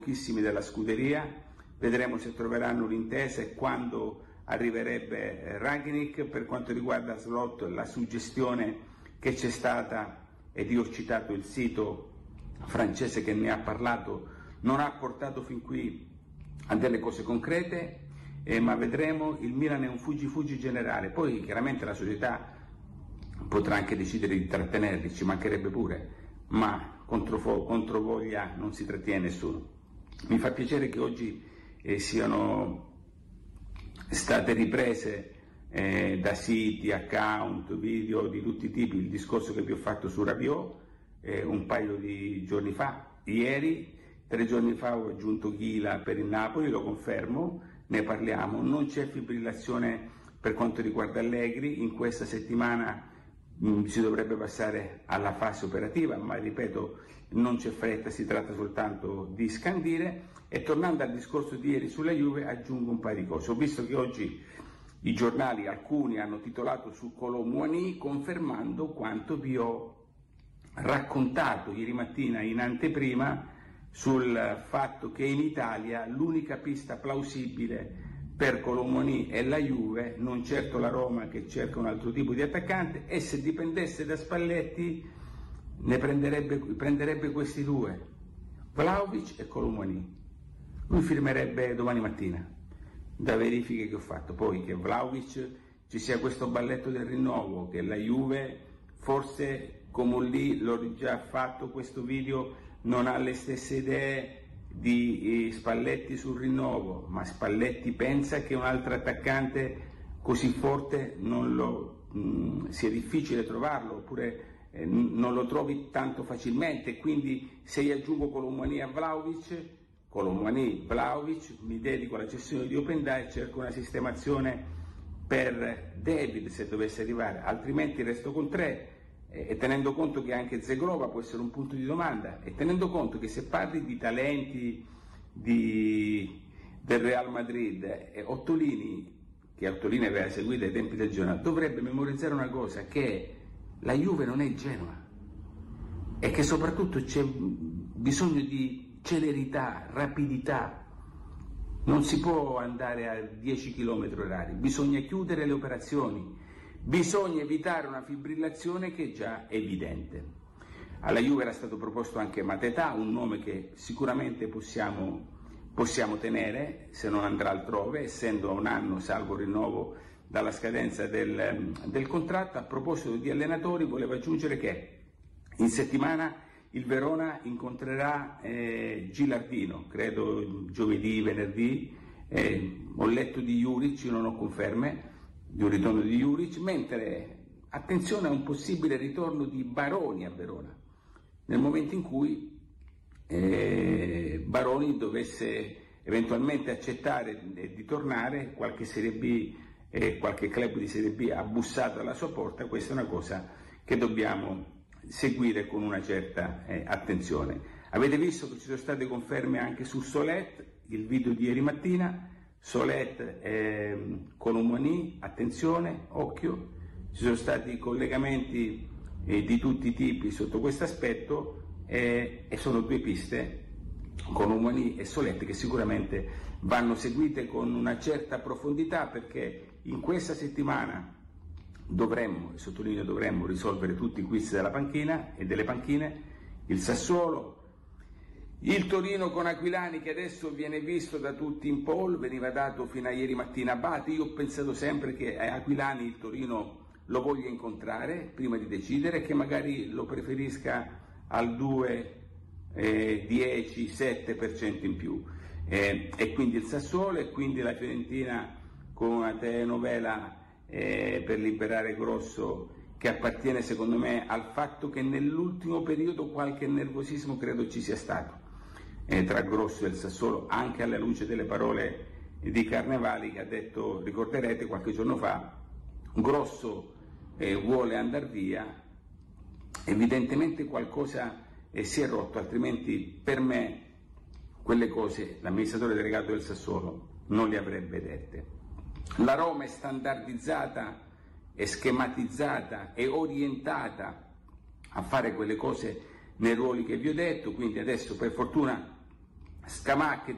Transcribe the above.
pochissimi della scuderia, vedremo se troveranno l'intesa e quando arriverebbe Rangnick. Per quanto riguarda Slot, la suggestione che c'è stata, ed io ho citato il sito francese che ne ha parlato, non ha portato fin qui a delle cose concrete, ma vedremo. Il Milan è un fuggi generale, poi chiaramente la società potrà anche decidere di trattenerli, ci mancherebbe pure, ma contro voglia non si trattiene nessuno. Mi fa piacere che oggi siano state riprese da siti, account, video di tutti i tipi il discorso che vi ho fatto su Rabiot un paio di giorni fa. Ieri, 3 giorni fa, ho aggiunto Ghila per il Napoli, lo confermo, ne parliamo. Non c'è fibrillazione per quanto riguarda Allegri, in questa settimana si dovrebbe passare alla fase operativa, ma ripeto, non c'è fretta, si tratta soltanto di scandire. E tornando al discorso di ieri sulla Juve, aggiungo un paio di cose. Ho visto che oggi i giornali, alcuni, hanno titolato su Kolo Muani, confermando quanto vi ho raccontato ieri mattina in anteprima sul fatto che in Italia l'unica pista plausibile per Kolo Muani è la Juve, non certo la Roma che cerca un altro tipo di attaccante, e se dipendesse da Spalletti ne prenderebbe questi due, Vlahovic e Kolo Muani. Lui firmerebbe domani mattina, da verifiche che ho fatto. Poi che Vlahovic ci sia questo balletto del rinnovo, che la Juve forse, come lì l'ho già fatto questo video, non ha le stesse idee di Spalletti sul rinnovo, ma Spalletti pensa che un altro attaccante così forte sia difficile trovarlo, oppure non lo trovi tanto facilmente. Quindi se io aggiungo Kolo Muani a Vlahovic, Kolo Muani, Vlahovic, mi dedico alla gestione di Openda e cerco una sistemazione per David se dovesse arrivare, altrimenti resto con 3. E tenendo conto che anche Zegrova può essere un punto di domanda, e tenendo conto che se parli di talenti del Real Madrid, Ottolini, che Ottolini aveva seguito ai tempi del Genoa, dovrebbe memorizzare una cosa, che la Juve non è Genoa e che soprattutto c'è bisogno di celerità, rapidità. Non si può andare a 10 km/h, bisogna chiudere le operazioni. Bisogna evitare una fibrillazione che è già evidente. Alla Juve era stato proposto anche Mateta, un nome che sicuramente possiamo tenere se non andrà altrove, essendo a un anno salvo rinnovo dalla scadenza del contratto. A proposito di allenatori, volevo aggiungere che in settimana il Verona incontrerà Gilardino, credo giovedì, venerdì. Ho letto di Juric, non ho conferme di un ritorno di Juric, mentre attenzione a un possibile ritorno di Baroni a Verona, nel momento in cui Baroni dovesse eventualmente accettare di tornare. Qualche Serie B, qualche club di Serie B ha bussato alla sua porta. Questa è una cosa che dobbiamo seguire con una certa attenzione. Avete visto che ci sono state conferme anche su Solet, il video di ieri mattina. Solet con Muani, attenzione, occhio, ci sono stati collegamenti di tutti i tipi sotto questo aspetto, e sono 2 piste, con Muani e Solet, che sicuramente vanno seguite con una certa profondità, perché in questa settimana dovremmo, e sottolineo dovremmo, risolvere tutti i quiz della panchina e delle panchine. Il Sassuolo, il Torino con Aquilani, che adesso viene visto da tutti in pole, veniva dato fino a ieri mattina a Bati. Io ho pensato sempre che Aquilani il Torino lo voglia incontrare prima di decidere, che magari lo preferisca al 10-7% in più. E quindi il Sassuolo, e quindi la Fiorentina con una telenovela per liberare Grosso, che appartiene secondo me al fatto che nell'ultimo periodo qualche nervosismo credo ci sia stato tra Grosso e il Sassuolo, anche alla luce delle parole di Carnevali, che ha detto, ricorderete, qualche giorno fa, Grosso vuole andare via, evidentemente qualcosa si è rotto, altrimenti per me quelle cose l'amministratore delegato del Sassuolo non le avrebbe dette. La Roma è standardizzata, è schematizzata, è orientata a fare quelle cose nei ruoli che vi ho detto, quindi adesso per fortuna Scamacca